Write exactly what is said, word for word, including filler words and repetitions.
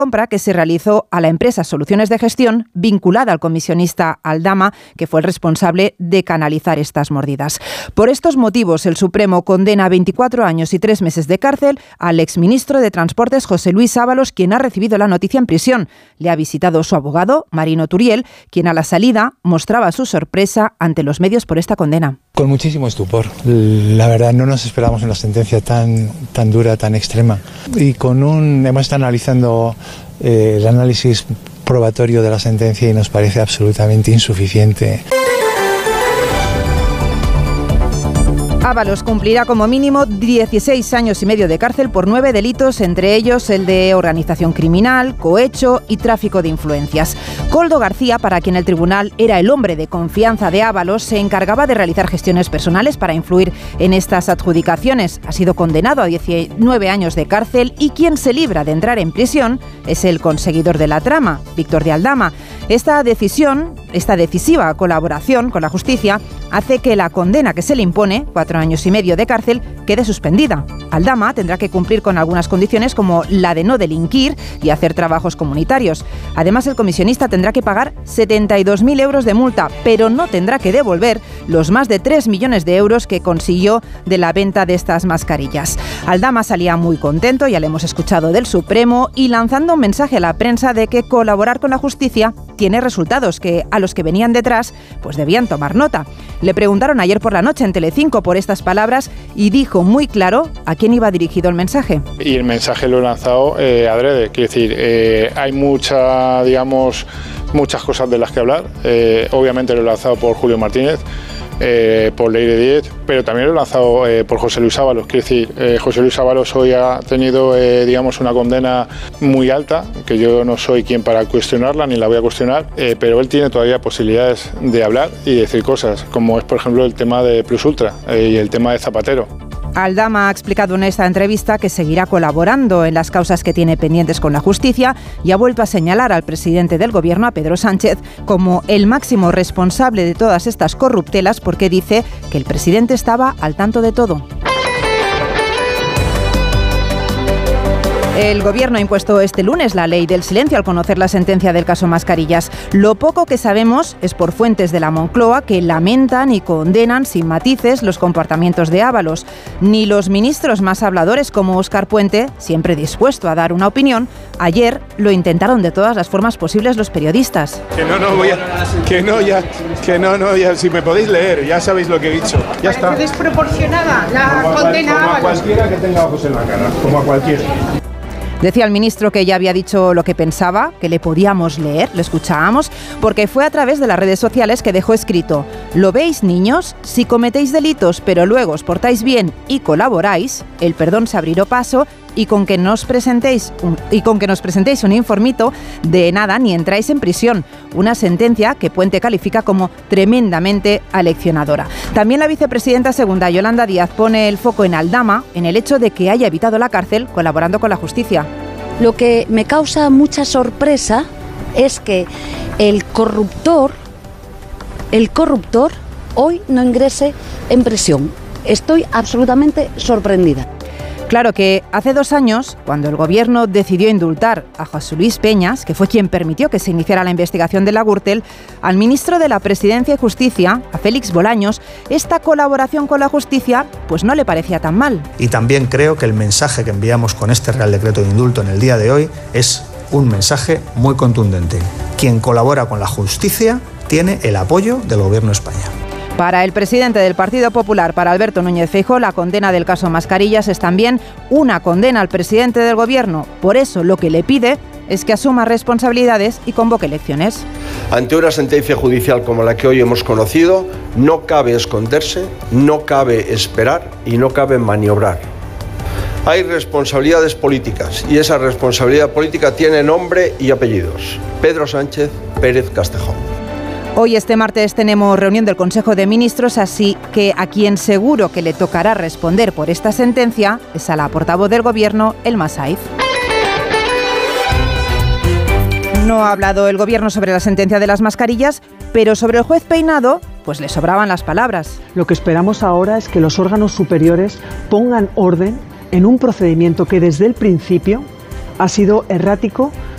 compra que se realizó a la empresa Soluciones de Gestión, vinculada al comisionista Aldama, que fue el responsable de canalizar estas mordidas. Por estos motivos, el Supremo condena a veinticuatro años y tres meses de cárcel al exministro de Transportes José Luis Ábalos, quien ha recibido la noticia en prisión. Le ha visitado su abogado, Marino Turiel, quien a la salida mostraba su sorpresa ante los medios por esta condena. Con muchísimo estupor. La verdad, no nos esperábamos una sentencia tan, tan dura, tan extrema. Y con un, hemos estado analizando eh, el análisis probatorio de la sentencia y nos parece absolutamente insuficiente. Ábalos cumplirá como mínimo dieciséis años y medio de cárcel por nueve delitos, entre ellos el de organización criminal, cohecho y tráfico de influencias. Koldo García, para quien el tribunal era el hombre de confianza de Ábalos, se encargaba de realizar gestiones personales para influir en estas adjudicaciones. Ha sido condenado a diecinueve años de cárcel y quien se libra de entrar en prisión es el conseguidor de la trama, Víctor de Aldama. Esta decisión, esta decisiva colaboración con la justicia, hace que la condena que se le impone, cuatro años y medio de cárcel, quede suspendida. Aldama tendrá que cumplir con algunas condiciones como la de no delinquir y hacer trabajos comunitarios. Además, el comisionista tendrá que pagar setenta y dos mil euros de multa, pero no tendrá que devolver los más de tres millones de euros que consiguió de la venta de estas mascarillas. Aldama salía muy contento, ya le hemos escuchado, del Supremo, y lanzando un mensaje a la prensa de que colaborar con la justicia tiene resultados que a los que venían detrás pues debían tomar nota. Le preguntaron ayer por la noche en Telecinco por estas palabras y dijo muy claro a quién iba dirigido el mensaje. Y el mensaje lo he lanzado eh, adrede, quiero decir, eh, hay mucha, digamos, muchas cosas de las que hablar. Eh, obviamente lo he lanzado por Julio Martínez, eh, por Leire Díez, pero también lo he lanzado eh, por José Luis Ábalos. Quiero decir, eh, José Luis Ábalos hoy ha tenido, eh, digamos, una condena muy alta, que yo no soy quien para cuestionarla, ni la voy a cuestionar, eh, pero él tiene todavía posibilidades de hablar y decir cosas, como es, por ejemplo, el tema de Plus Ultra eh, y el tema de Zapatero. Aldama ha explicado en esta entrevista que seguirá colaborando en las causas que tiene pendientes con la justicia y ha vuelto a señalar al presidente del Gobierno, a Pedro Sánchez, como el máximo responsable de todas estas corruptelas, porque dice que el presidente estaba al tanto de todo. El Gobierno ha impuesto este lunes la ley del silencio al conocer la sentencia del caso Mascarillas. Lo poco que sabemos es por fuentes de la Moncloa que lamentan y condenan sin matices los comportamientos de Ábalos. Ni los ministros más habladores como Óscar Puente, siempre dispuesto a dar una opinión, ayer lo intentaron de todas las formas posibles los periodistas. Que no, no, voy a, que no, ya, que no, no, ya, si me podéis leer, ya sabéis lo que he dicho. Ya está. Es desproporcionada la como condena a, a como a cualquiera que tenga ojos en la cara, como a cualquiera. Decía el ministro que ya había dicho lo que pensaba, que le podíamos leer, le escuchábamos, porque fue a través de las redes sociales que dejó escrito: ¿lo veis, niños? Si cometéis delitos pero luego os portáis bien y colaboráis, el perdón se abrirá paso y con que nos presentéis un, y con que nos presentéis un informito, de nada ni entráis en prisión. Una sentencia que Puente califica como tremendamente aleccionadora. También la vicepresidenta segunda, Yolanda Díaz, pone el foco en Aldama, en el hecho de que haya evitado la cárcel colaborando con la justicia. Lo que me causa mucha sorpresa es que el corruptor, el corruptor hoy no ingrese en prisión. Estoy absolutamente sorprendida. Claro que hace dos años, cuando el Gobierno decidió indultar a José Luis Peñas, que fue quien permitió que se iniciara la investigación de la Gürtel, al ministro de la Presidencia y Justicia, a Félix Bolaños, esta colaboración con la justicia pues no le parecía tan mal. Y también creo que el mensaje que enviamos con este Real Decreto de Indulto en el día de hoy es un mensaje muy contundente. Quien colabora con la justicia tiene el apoyo del Gobierno de España. Para el presidente del Partido Popular, para Alberto Núñez Feijóo, la condena del caso Mascarillas es también una condena al presidente del Gobierno. Por eso lo que le pide es que asuma responsabilidades y convoque elecciones. Ante una sentencia judicial como la que hoy hemos conocido, no cabe esconderse, no cabe esperar y no cabe maniobrar. Hay responsabilidades políticas y esa responsabilidad política tiene nombre y apellidos. Pedro Sánchez Pérez Castejón. Hoy, este martes, tenemos reunión del Consejo de Ministros, así que a quien seguro que le tocará responder por esta sentencia es a la portavoz del Gobierno, Elma Saiz. No ha hablado el Gobierno sobre la sentencia de las mascarillas, pero sobre el juez Peinado, pues le sobraban las palabras. Lo que esperamos ahora es que los órganos superiores pongan orden en un procedimiento que desde el principio ha sido errático,